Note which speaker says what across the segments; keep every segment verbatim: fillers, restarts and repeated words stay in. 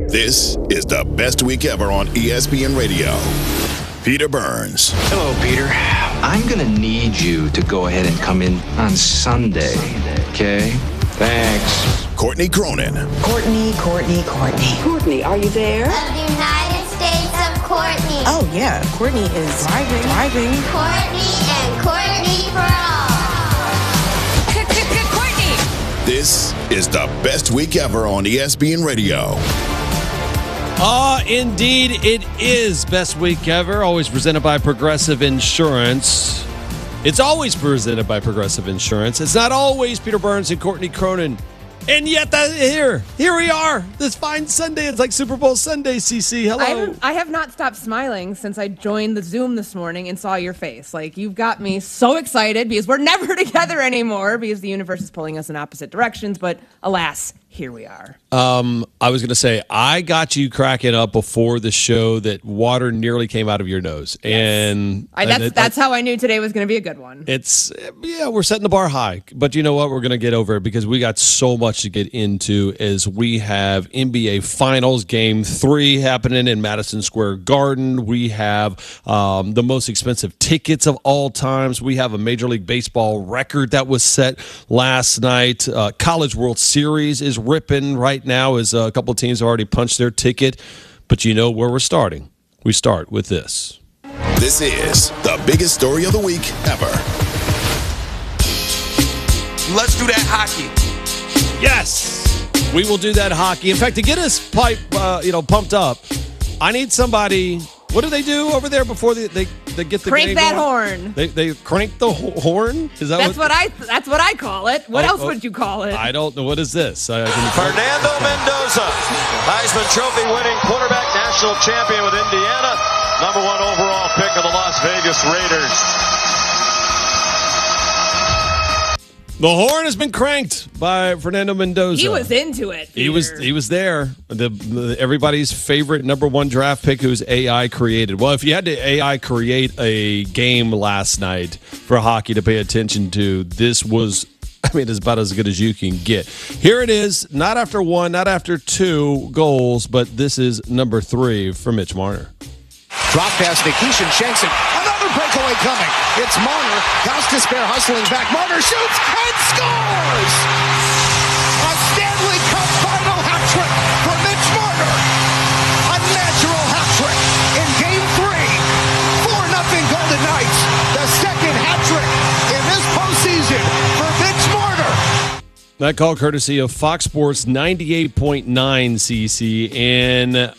Speaker 1: This is the best week ever on E S P N Radio. Peter Burns.
Speaker 2: Hello, Peter. I'm going to need you to go ahead and come in on Sunday, okay? Thanks.
Speaker 1: Courtney Cronin.
Speaker 3: Courtney, Courtney, Courtney.
Speaker 4: Courtney, are you there?
Speaker 5: Of the United States of Courtney.
Speaker 3: Oh, yeah. Courtney is driving. Driving.
Speaker 5: Courtney and Courtney for all.
Speaker 4: Courtney!
Speaker 1: This is the best week ever on E S P N Radio.
Speaker 6: Ah, uh, indeed, it is best week ever. Always presented by Progressive Insurance. It's always presented by Progressive Insurance. It's not always Peter Burns and Courtney Cronin. And yet, that, here, here we are. This fine Sunday. It's like Super Bowl Sunday, C C. Hello.
Speaker 7: I, haven't, I have not stopped smiling since I joined the Zoom this morning and saw your face. Like, you've got me so excited because we're never together anymore because the universe is pulling us in opposite directions. But alas, here we are.
Speaker 6: Um, I was going to say, I got you cracking up before the show that water nearly came out of your nose. Yes. And
Speaker 7: I, that's
Speaker 6: and it,
Speaker 7: that's how I knew today was going to be a good one.
Speaker 6: It's, yeah, we're setting the bar high. But you know what? We're going to get over it because we got so much to get into as we have N B A Finals Game three happening in Madison Square Garden. We have um, the most expensive tickets of all times. We have a Major League Baseball record that was set last night. Uh, College World Series is ripping right now as a couple of teams have already punched their ticket. But you know where we're starting. We start with this.
Speaker 1: This is the biggest story of the week ever.
Speaker 8: Let's do that hockey.
Speaker 6: Yes, we will do that hockey. In fact, to get us pipe, uh, you know, pumped up, I need somebody. What do they do over there before they they, they get the
Speaker 7: crank
Speaker 6: game
Speaker 7: that
Speaker 6: going?
Speaker 7: horn?
Speaker 6: They they crank the ho- horn. Is that
Speaker 7: That's
Speaker 6: what,
Speaker 7: what I that's what I call it. What
Speaker 6: Oh,
Speaker 7: else
Speaker 6: oh,
Speaker 7: would you call it?
Speaker 6: I don't know. What is this? I, I can-
Speaker 9: Fernando Mendoza, Heisman Trophy winning quarterback, national champion with Indiana, number one overall pick of the Las Vegas Raiders.
Speaker 6: The horn has been cranked by Fernando Mendoza.
Speaker 7: He was into it.
Speaker 6: He was
Speaker 7: Peter.
Speaker 6: he was there. The, the everybody's favorite number one draft pick who's A I created. Well, if you had to A I create a game last night for hockey to pay attention to, this was, I mean, it's about as good as you can get. Here it is, not after one, not after two goals, but this is number three for Mitch Marner.
Speaker 10: Drop pass to Keishan Shanks. Another breakaway coming. It's Marner. Costas Bear hustling back. Marner shoots and scores! A Stanley Cup final hat trick for Mitch Marner. A natural hat trick in game three. four nothing Golden Knights. The second hat trick in this postseason for Mitch Marner.
Speaker 6: That call courtesy of Fox Sports ninety-eight point nine C C. And uh,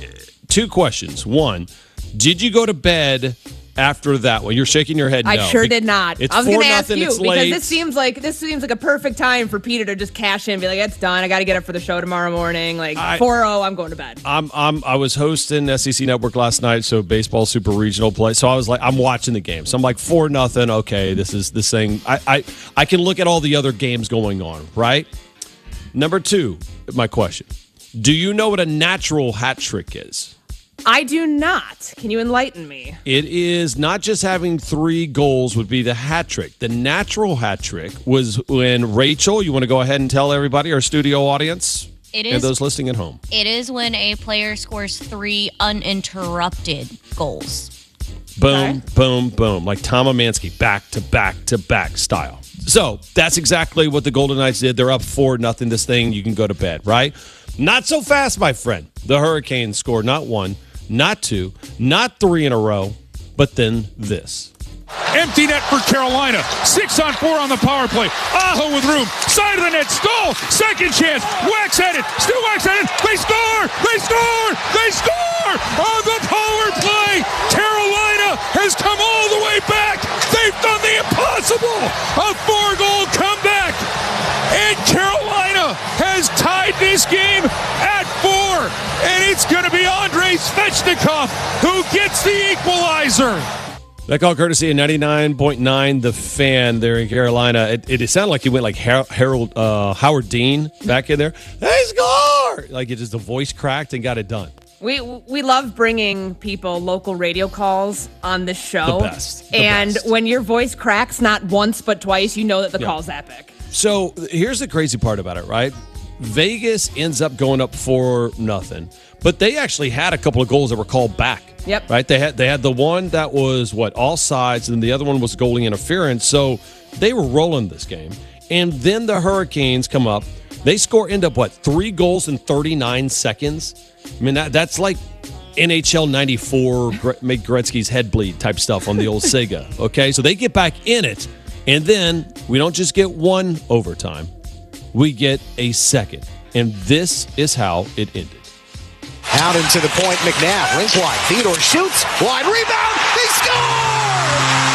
Speaker 6: two questions. One, did you go to bed after that one? You're shaking your head no.
Speaker 7: I sure did not.
Speaker 6: It's
Speaker 7: I was
Speaker 6: four
Speaker 7: going to ask
Speaker 6: nothing,
Speaker 7: you
Speaker 6: it's
Speaker 7: because
Speaker 6: late.
Speaker 7: this seems like this seems like a perfect time for Peter to just cash in and be like, it's done. I got to get up for the show tomorrow morning. Like
Speaker 6: I-
Speaker 7: four oh, I'm going to bed.
Speaker 6: I'm, I'm, I was hosting S E C Network last night, so baseball super regional play. So I was like, I'm watching the game. So I'm like, four nothing. Okay, this is this thing. I, I, I can look at all the other games going on, right? Number two, my question: do you know what a natural hat trick is?
Speaker 7: I do not. Can you enlighten me?
Speaker 6: It is not just having three goals would be the hat trick. The natural hat trick was when Rachel. You want to go ahead and tell everybody, our studio audience,
Speaker 11: It
Speaker 6: and
Speaker 11: is.
Speaker 6: those listening at home.
Speaker 11: It is when a player scores three uninterrupted goals.
Speaker 6: Boom,
Speaker 7: Okay.
Speaker 6: boom, boom. Like Tom Amansky, back to back to back style. So that's exactly what the Golden Knights did. They're up four nothing. This thing, you can go to bed, right? Not so fast, my friend. The Hurricanes scored not one, not two, not three in a row, but then this.
Speaker 12: Empty net for Carolina. Six on four on the power play. Aho with room. Side of the net. Stole. Second chance. Wax at it. Still Wax at it. They score. They score. They score. On the power play. Carolina has come all the way back. They've done the impossible. A four-goal comeback. And Carolina has tied this game at four. And it's going to be Andrei Svechnikov who gets the equalizer.
Speaker 6: That call courtesy of ninety-nine point nine The Fan there in Carolina. It, it, it sounded like he went like Har- Harold uh, Howard Dean back in there. They score! Like it just the voice cracked and got it done.
Speaker 7: We we love bringing people local radio calls on this show.
Speaker 6: The best. The
Speaker 7: and
Speaker 6: best.
Speaker 7: when your voice cracks not once but twice, you know that the
Speaker 6: Yeah.
Speaker 7: call's epic.
Speaker 6: So here's the crazy part about it, right? Vegas ends up going up four nothing, but they actually had a couple of goals that were called back.
Speaker 7: Yep.
Speaker 6: Right. They had they had the one that was what all sides, and the other one was goalie interference. So they were rolling this game, and then the Hurricanes come up. They score, end up what three goals in thirty-nine seconds. I mean that that's like N H L ninety-four, make Gretzky's head bleed type stuff on the old Sega. Okay, so they get back in it, and then we don't just get one overtime. We get a second. And this is how it ended.
Speaker 10: Out into the point, McNabb, rink wide. Theodore shoots, wide rebound, they score!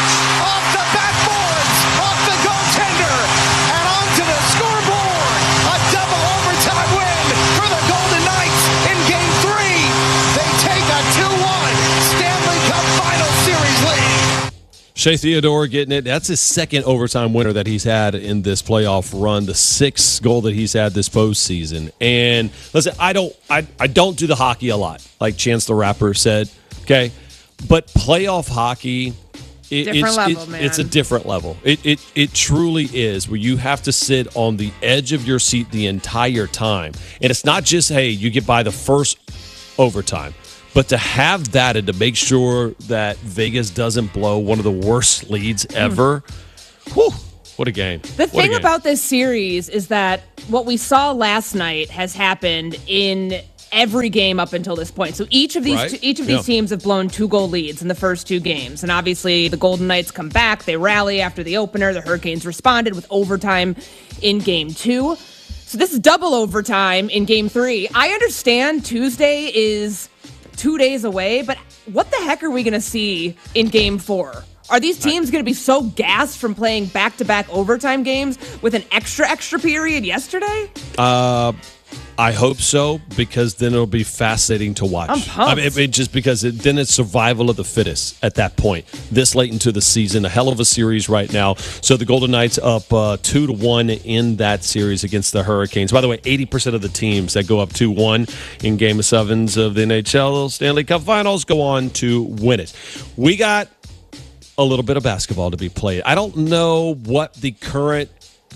Speaker 10: Off the backboards, off the goaltender, and onto the scoreboard. A double overtime win for the Golden Knights in Game three. They take a two one Stanley Cup Final Series lead.
Speaker 6: Shea Theodore getting it. That's his second overtime winner that he's had in this playoff run. The sixth goal that he's had this postseason. And listen, I don't, I, I don't do the hockey a lot, like Chance the Rapper said. Okay, but playoff hockey, it,
Speaker 7: different
Speaker 6: it's,
Speaker 7: level,
Speaker 6: it,
Speaker 7: man.
Speaker 6: it's a different level. It, it, it truly is, where you have to sit on the edge of your seat the entire time, and it's not just hey, you get by the first overtime. But to have that and to make sure that Vegas doesn't blow one of the worst leads ever, mm. whew, what a game.
Speaker 7: The
Speaker 6: what
Speaker 7: thing about this series is that what we saw last night has happened in every game up until this point. So each of these
Speaker 6: right?
Speaker 7: two, each of these
Speaker 6: yeah.
Speaker 7: teams have blown two goal leads in the first two games. And obviously the Golden Knights come back, they rally after the opener, the Hurricanes responded with overtime in game two. So this is double overtime in game three. I understand Tuesday is two days away, but what the heck are we going to see in game four? Are these teams going to be so gassed from playing back-to-back overtime games with an extra, extra period yesterday?
Speaker 6: Uh, I hope so, because then it'll be fascinating to watch.
Speaker 7: I'm pumped.
Speaker 6: I mean, it, just because it, then it's survival of the fittest at that point. This late into the season, a hell of a series right now. So the Golden Knights up uh, two to one in that series against the Hurricanes. By the way, eighty percent of the teams that go up two one in Game Sevens of the N H L Stanley Cup Finals go on to win it. We got a little bit of basketball to be played. I don't know what the current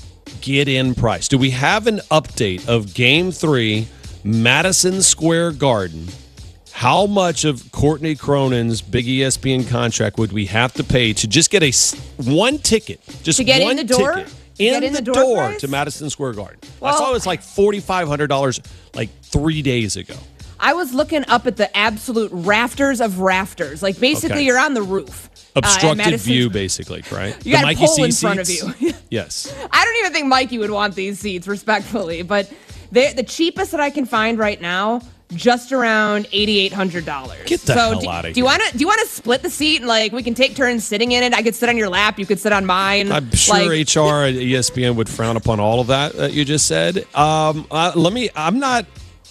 Speaker 6: get-in price. Do we have an update of Game three, Madison Square Garden? How much of Courtney Cronin's big E S P N contract would we have to pay to just get a one ticket, just
Speaker 7: to get
Speaker 6: one
Speaker 7: in the door?
Speaker 6: ticket in,
Speaker 7: in
Speaker 6: the,
Speaker 7: the
Speaker 6: door,
Speaker 7: door
Speaker 6: to Madison Square Garden?
Speaker 7: Well,
Speaker 6: I saw it was like forty-five hundred dollars like three days ago.
Speaker 7: I was looking up at the absolute rafters of rafters. Like, basically,
Speaker 6: Okay.
Speaker 7: you're on the roof.
Speaker 6: Obstructed
Speaker 7: uh,
Speaker 6: view, basically, right?
Speaker 7: You got a
Speaker 6: Mikey
Speaker 7: pole
Speaker 6: C
Speaker 7: in front of
Speaker 6: seats?
Speaker 7: you.
Speaker 6: Yes.
Speaker 7: I don't even think Mikey would want these seats, respectfully. But the cheapest that I can find right now, just around eighty-eight hundred dollars.
Speaker 6: Get the
Speaker 7: so
Speaker 6: hell
Speaker 7: do,
Speaker 6: out of
Speaker 7: do you
Speaker 6: here.
Speaker 7: want to? Do you want to split the seat and like we can take turns sitting in it? I could sit on your lap. You could sit on mine.
Speaker 6: I'm sure
Speaker 7: like,
Speaker 6: H R at E S P N would frown upon all of that that you just said. Um, uh, let me. I'm not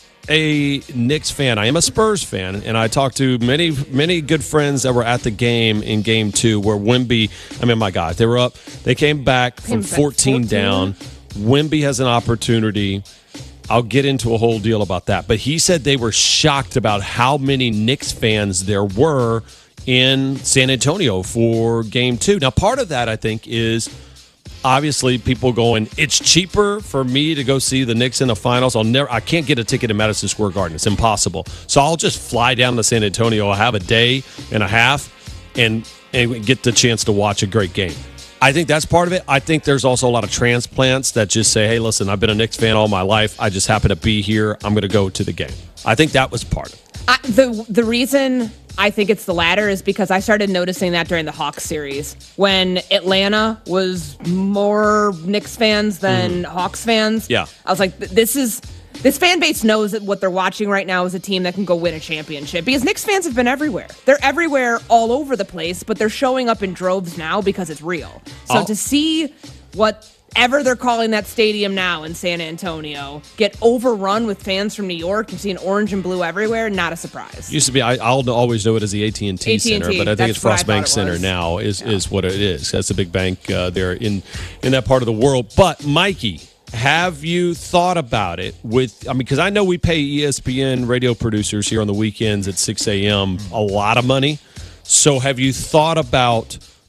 Speaker 6: a Knicks fan. I am a Spurs fan, and I talked to many, many good friends that were at the game in Game Two, where Wemby. I mean, my God, they were up. They came back from
Speaker 7: Came back
Speaker 6: fourteen
Speaker 7: fourteen
Speaker 6: down. Wemby has an opportunity. I'll get into a whole deal about that. But he said they were shocked about how many Knicks fans there were in San Antonio for Game Two. Now, part of that, I think, is obviously people going, it's cheaper for me to go see the Knicks in the finals. I'll never, I can't get a ticket to Madison Square Garden. It's impossible. So I'll just fly down to San Antonio. I'll have a day and a half and, and get the chance to watch a great game. I think that's part of it. I think there's also a lot of transplants that just say, hey, listen, I've been a Knicks fan all my life. I just happen to be here. I'm going to go to the game. I think that was part of it.
Speaker 7: I, the the reason I think it's the latter is because I started noticing that during the Hawks series when Atlanta was more Knicks fans than mm. Hawks fans.
Speaker 6: Yeah,
Speaker 7: I was like, this is this fan base knows that what they're watching right now is a team that can go win a championship because Knicks fans have been everywhere. They're everywhere all over the place, but they're showing up in droves now because it's real. So
Speaker 6: oh.
Speaker 7: to see what. Ever they're calling that stadium now in San Antonio, get overrun with fans from New York. You've seen orange and blue everywhere. Not a surprise.
Speaker 6: Used to be, I, I'll always know it as the A T and T Center, but I think it's Frost Bank Center
Speaker 7: was.
Speaker 6: now is,
Speaker 7: yeah.
Speaker 6: is what it is. That's a big bank uh, there in, in that part of the world. But, Mikey, have you thought about it with, I mean, because I know we pay E S P N radio producers here on the weekends at six a.m. a lot of money. So have you thought about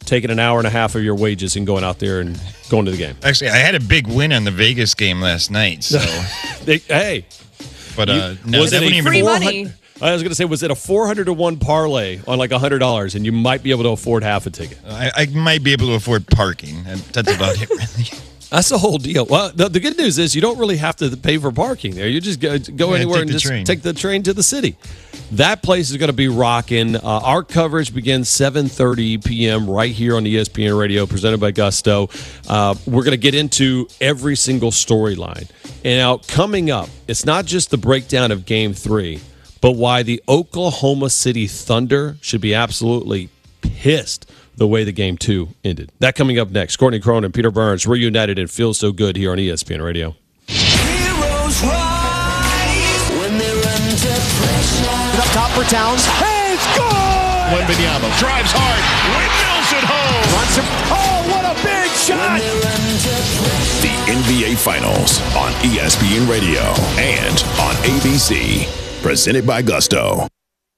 Speaker 6: taking an hour and a half of your wages and going out there and going to the game.
Speaker 13: Actually, I had a big win on the Vegas game last night. So,
Speaker 6: they, hey,
Speaker 13: but uh,
Speaker 6: you,
Speaker 13: no,
Speaker 6: was
Speaker 13: that
Speaker 6: it
Speaker 13: wouldn't
Speaker 6: a
Speaker 13: even.
Speaker 7: Free money.
Speaker 6: I was going to say, was it a four hundred to one parlay on like one hundred dollars, and you might be able to afford half a ticket?
Speaker 13: I, I might be able to afford parking. And that's about it, really.
Speaker 6: That's the whole deal. Well, the, the good news is you don't really have to pay for parking there. You just go, go
Speaker 13: Yeah,
Speaker 6: anywhere
Speaker 13: take
Speaker 6: and
Speaker 13: the
Speaker 6: just
Speaker 13: train.
Speaker 6: take the train to the city. That place is going to be rocking. Uh, our coverage begins seven thirty p.m. right here on E S P N Radio, presented by Gusto. Uh, we're going to get into every single storyline. And now, coming up, it's not just the breakdown of Game three, but why the Oklahoma City Thunder should be absolutely pissed the way the game two ended. That coming up next. Courtney Cronin and Peter Burns reunited and feels so good here on E S P N Radio.
Speaker 10: Heroes rise when they're under pressure. Up top for Towns. Hey, score!
Speaker 12: Wembanyama drives hard, windmills it home.
Speaker 10: Runs him. Oh, what a big shot!
Speaker 1: The N B A Finals on E S P N Radio and on A B C. Presented by Gusto.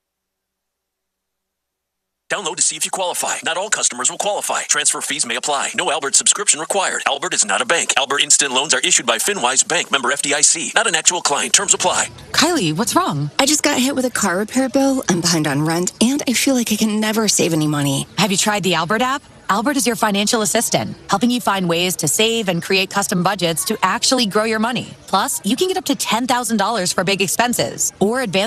Speaker 14: Download to see if you qualify. Not all customers will qualify. Transfer fees may apply. No Albert subscription required. Albert is not a bank. Albert Instant Loans are issued by FinWise Bank, member F D I C. Not an actual client. Terms apply.
Speaker 15: Kylie, what's wrong? I just got hit with a car repair bill. I'm behind on rent, and I feel like I can never save any money.
Speaker 16: Have you tried the Albert app? Albert is your financial assistant, helping you find ways to save and create custom budgets to actually grow your money. Plus, you can get up to ten thousand dollars for big expenses or advance